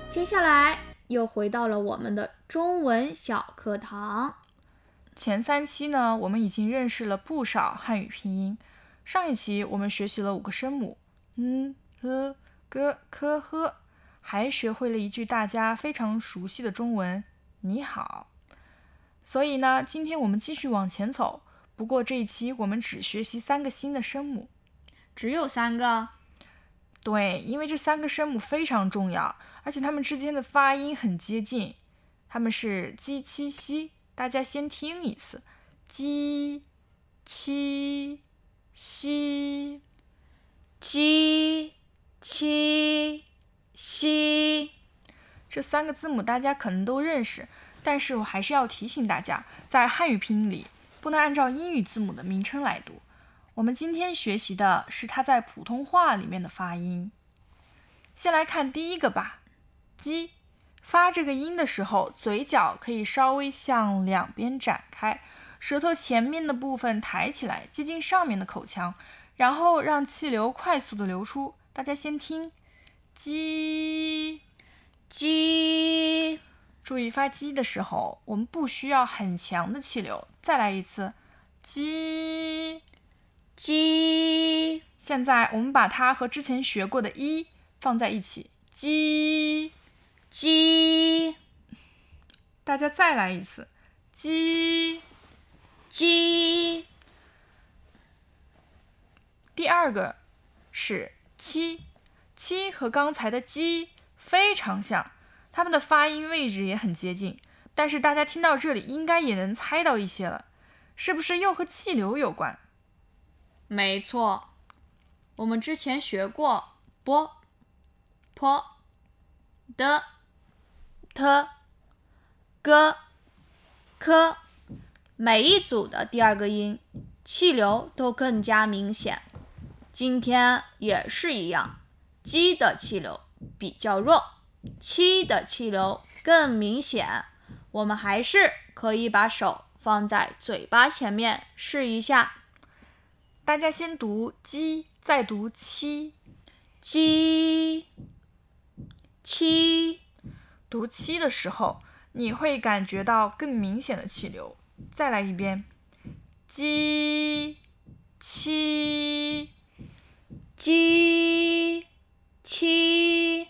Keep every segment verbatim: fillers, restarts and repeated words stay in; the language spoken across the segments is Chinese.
接下来又回到了我们的中文小课堂。 前三期呢，我们已经认识了不少汉语拼音。上一期我们学习了五个声母，嗯、了、个、科、呵，还学会了一句大家非常熟悉的中文“你好”。所以呢，今天我们继续往前走，不过这一期我们只学习三个新的声母。 只有三个？ 对，因为这三个声母非常重要，而且它们之间的发音很接近，它们是鸡、七、西。大家先听一次，鸡、七、西， 鸡、七、西。 这三个字母大家可能都认识，但是我还是要提醒大家，在汉语拼音里不能按照英语字母的名称来读。我们今天学习的是它在普通话里面的发音。先来看第一个吧，鸡。发这个音的时候，嘴角可以稍微向两边展开，舌头前面的部分抬起来，接近上面的口腔，然后让气流快速的流出。大家先听，鸡， 鸡。 注意发鸡的时候，我们不需要很强的气流。再来一次，鸡， 鸡。 现在我们把它和之前学过的一放在一起，鸡。 鸡。 大家再来一次，鸡， 鸡。 第二个是七，七和刚才的鸡非常像，它们的发音位置也很接近，但是大家听到这里应该也能猜到一些了，是不是又和气流有关？ 没错，我们之前学过 b、p、d、t、g、k， 每一组的第二个音气流都更加明显。今天也是一样，鸡的气流比较弱，七的气流更明显。我们还是可以把手放在嘴巴前面试一下。 大家先读鸡，再读七， 鸡，七。 读七的时候，你会感觉到更明显的气流。再来一遍，鸡，七， 鸡，七。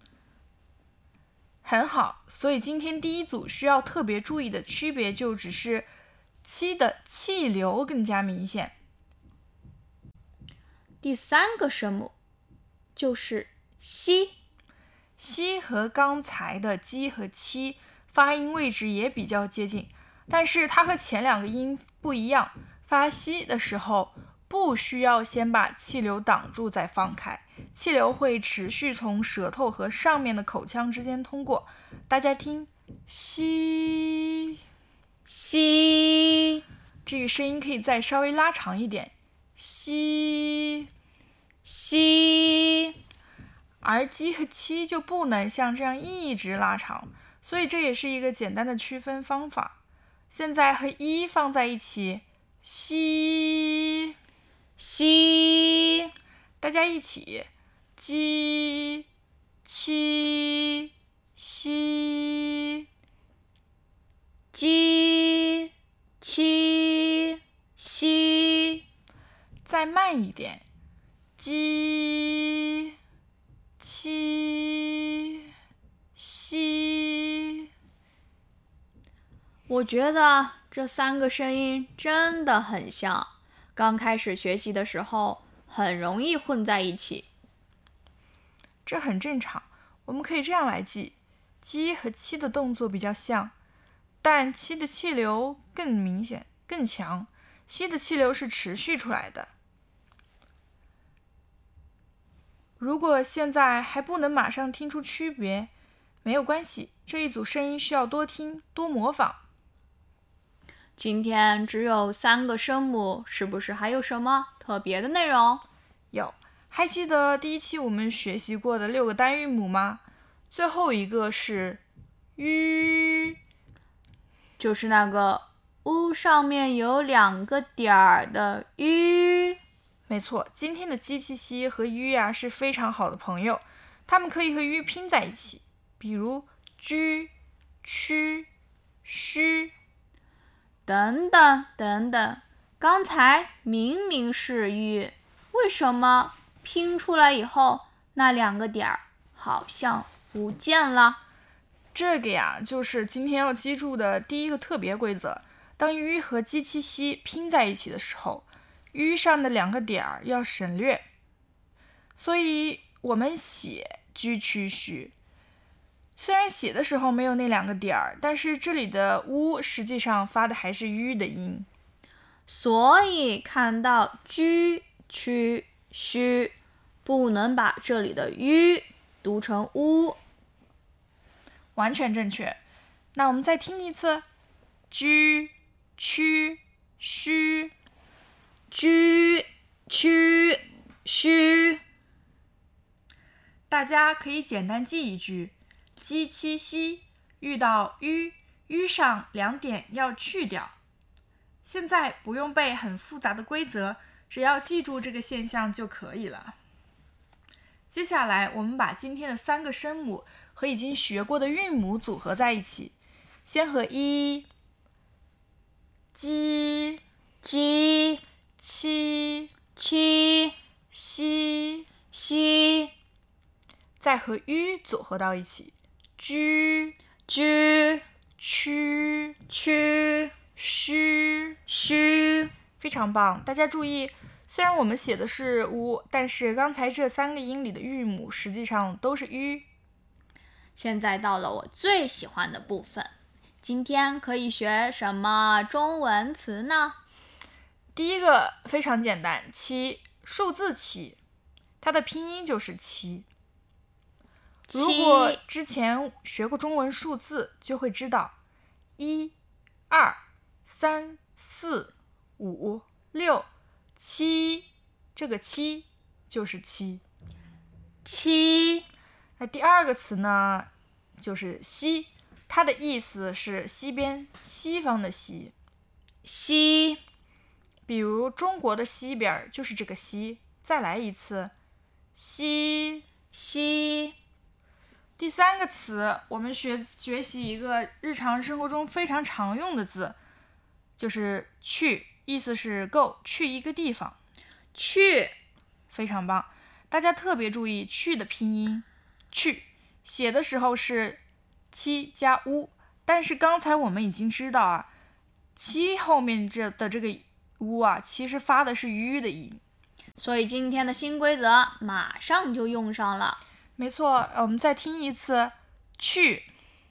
很好，所以今天第一组需要特别注意的区别就只是七的气流更加明显。 第三个声母就是西。 西和刚才的鸡和七发音位置也比较接近，但是它和前两个音不一样，发西的时候不需要先把气流挡住再放开，气流会持续从舌头和上面的口腔之间通过。大家听，西， 西。 这个声音可以再稍微拉长一点，西， 西。 而鸡和七就不能像这样一直拉长，所以这也是一个简单的区分方法。现在和一放在一起，西， 西。 大家一起，鸡，七，西， 鸡，七，西。 再慢一点，鸡，七，西。 我觉得这三个声音真的很像，刚开始学习的时候很容易混在一起。 这很正常，我们可以这样来记，鸡和七的动作比较像，但七的气流更明显、更强，西的气流是持续出来的。如果现在还不能马上听出区别，没有关系，这一组声音需要多听、多模仿。 今天只有三个声母，是不是还有什么特别的内容？ 有，还记得第一期我们学习过的六个单韵母吗？最后一个是 u， 就是那个 u 上面有两个点儿的 u。 没错，今天的鸡、七、西和 u 呀是非常好的朋友，它们可以和 u 拼在一起。比比如居、区、虚。 等等等等，刚才明明是吁，为什么拼出来以后那两个点儿好像不见了？ 这个呀，就是今天要记住的第一个特别规则。当吁和鸡、七、西拼在一起的时候，吁上的两个点儿要省略，所以我们写居、区、虚。虽然写的时候没有那两个点儿，但是这里的乌实际上发的还是吁的音， 所以看到居、区、虚，不能把这里的吁读成乌。 完全正确。那我们再听一次，居、区、虚， 居、区、虚。 大家可以简单记一句：鸡、七、西遇到吁，吁上两点要去掉。现在不用背很复杂的规则，只要记住这个现象就可以了。接下来我们把今天的三个声母和已经学过的韵母组合在一起，先和一、鸡、 鸡、 七、 七、 西， 西、 再和吁组合到一起，居、 居、 区、 区、 虚。 虚。 非常棒，大家注意，虽然我们写的是乌，但是刚才这三个音里的韵母实际上都是吁。 现在到了我最喜欢的部分，今天可以学什么中文词呢？ 第一个非常简单，七，数字七，它的拼音就是七。如果之前学过中文数字，就会知道一、二、三、四、五、六、七，这个七就是七。 七。 那第二个词呢，就是西，它的意思是西边、西方的西。 西。 比如中国的西边就是这个西。再来一次，西。 西。 第三个词，我们学学习一个日常生活中非常常用的字，就是去，意思是 go， 去一个地方。 去。 非常棒，大家特别注意去的拼音，去写的时候是七加乌，但是刚才我们已经知道啊，七后面这的这个乌啊，其实发的是吁的音， 所以今天的新规则马上就用上了。 没错，我们再听一次，去。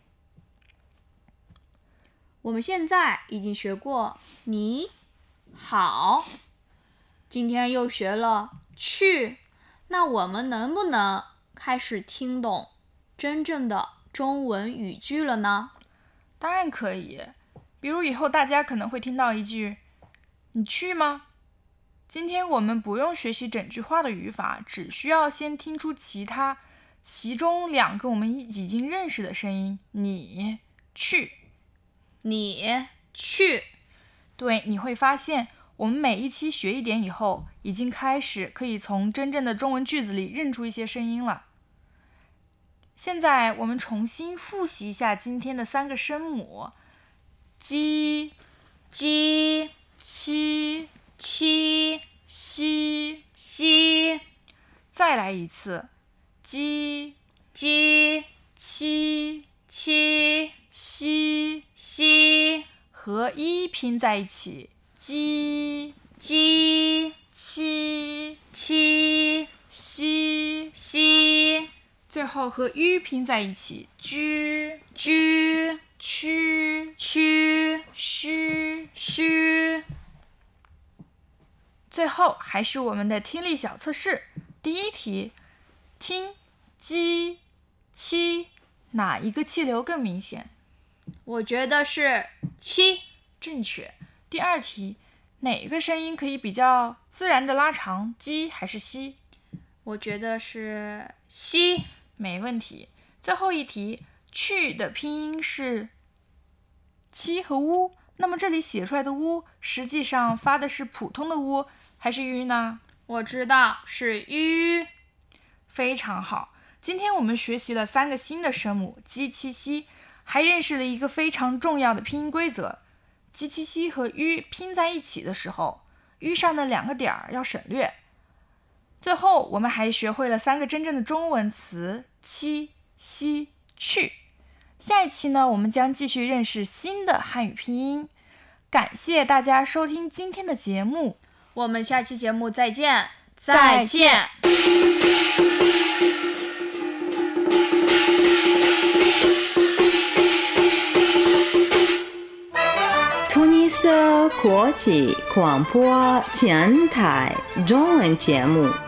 我们现在已经学过你好，今天又学了去，那我们能不能开始听懂真正的中文语句了呢？ 当然可以，比如以后大家可能会听到一句，你去吗？今天我们不用学习整句话的语法，只需要先听出其他其中两个我们已经认识的声音，你去。 你去。 对，你会发现我们每一期学一点以后，已经开始可以从真正的中文句子里认出一些声音了。现在我们重新复习一下今天的三个声母，鸡、 鸡、 七、 七、 西、 西。 再来一次，鸡、 鸡、 七、 七、 西， 西。 和一拼在一起，鸡、 鸡、 七、 七、 西， 西。 最后和吁拼在一起，居、 居、 区、 区、 虚。 虚。 最后还是我们的听力小测试。第一题，听鸡、七，哪一个气流更明显？ 我觉得是七。 正确。第二题，哪个声音可以比较自然的拉长，鸡还是西？ 我觉得是西。 没问题。最后一题，去的拼音是七和乌，那么这里写出来的乌实际上发的是普通的乌还是吁呢？ 我知道是吁。 非常好。 今天我们学习了三个新的声母 j、七、西，还认识了一个非常重要的拼音规则。j、七、西和 ü 拼在一起的时候，ü 上的两个点儿要省略。最后，我们还学会了三个真正的中文词七、西、去。下一期呢，我们将继续认识新的汉语拼音。感谢大家收听今天的节目， 我们下期节目再见， 再见。 突尼斯国际广播电台中文节目。